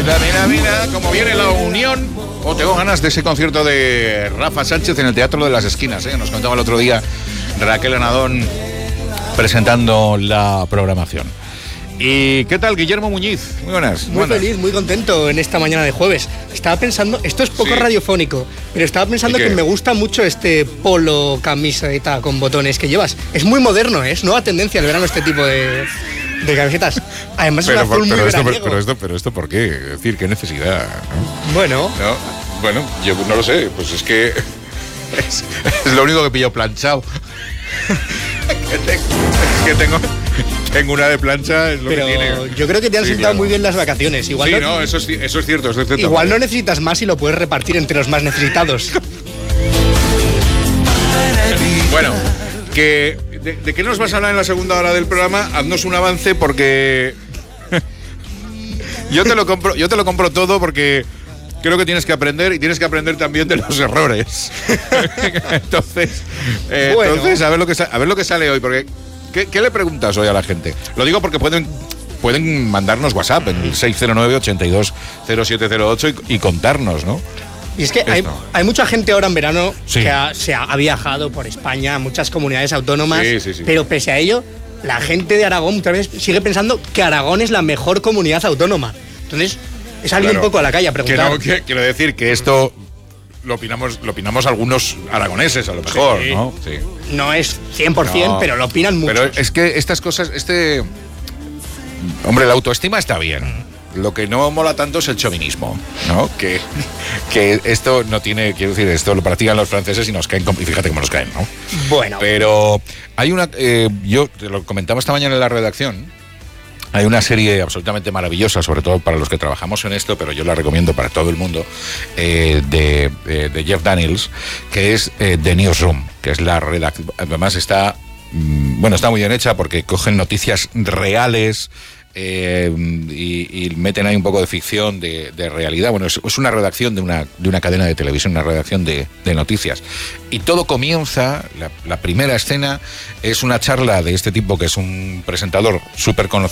Mira, como viene la unión. Tengo ganas de ese concierto de Rafa Sánchez en el Teatro de las Esquinas, ¿eh? Nos contaba el otro día Raquel Anadón presentando la programación. ¿Y qué tal, Guillermo Muñiz? Muy buenas. Muy feliz, muy contento en esta mañana de jueves. Estaba pensando, esto es poco radiofónico, pero estaba pensando que me gusta mucho este polo camiseta con botones que llevas. Es muy moderno, es nueva tendencia el verano este tipo de camisetas. Además es un azul muy veraniego. Pero esto ¿por qué? Es decir, ¿qué necesidad? ¿No? Bueno, yo no lo sé, pues es que es lo único que pillo planchado. que tengo una de plancha, es lo pero que tiene. Yo creo que te han sentado muy bien las vacaciones. Igual eso es cierto. Igual no necesitas más y lo puedes repartir entre los más necesitados. Bueno, ¿de qué nos vas a hablar en la segunda hora del programa? Haznos un avance porque yo te lo compro todo porque creo que tienes que aprender y tienes que aprender también de los errores. Entonces, a ver lo que sale hoy, porque ¿qué le preguntas hoy a la gente? Lo digo porque pueden mandarnos WhatsApp en el 609-820708 y contarnos, ¿no? Y es que hay mucha gente ahora en verano que ha viajado por España, muchas comunidades autónomas, pero pese a ello, la gente de Aragón muchas veces sigue pensando que Aragón es la mejor comunidad autónoma. Entonces, es salir un poco a la calle a preguntar. Quiero decir que esto lo opinamos algunos aragoneses, a lo mejor, ¿no? Sí. No es 100%, pero lo opinan muchos. Pero es que estas cosas, hombre, la autoestima está bien. Lo que no mola tanto es el chauvinismo, ¿no? Que esto no tiene, quiero decir, esto lo practican los franceses y nos caen, y fíjate cómo nos caen, ¿no? Bueno. Pero hay yo te lo comentaba esta mañana en la redacción, hay una serie absolutamente maravillosa, sobre todo para los que trabajamos en esto, pero yo la recomiendo para todo el mundo, de Jeff Daniels, que es The Newsroom, que es la redacción. Además está muy bien hecha porque cogen noticias reales, y meten ahí un poco de ficción, de realidad. Bueno, es una redacción de una cadena de televisión, una redacción de noticias. Y todo comienza, la primera escena es una charla de este tipo que es un presentador súper conocido